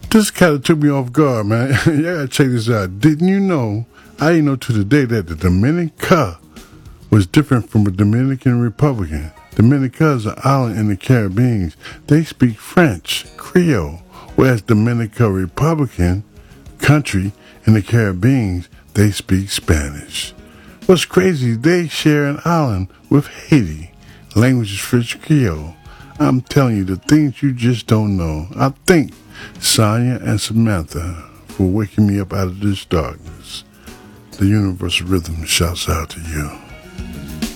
This kind of took me off guard, man. You gotta check this out. Didn't you know? I didn't know to the day that the Dominica was different from a Dominican Republic. Dominica is an island in the Caribbean. They speak French, Creole, whereas Dominica Republican country in the Caribbean, they speak Spanish. What's crazy, they share an island with Haiti. Language is French Creole. I'm telling you the things you just don't know. I thank Sonia and Samantha for waking me up out of this darkness. The universal rhythm shouts out to you.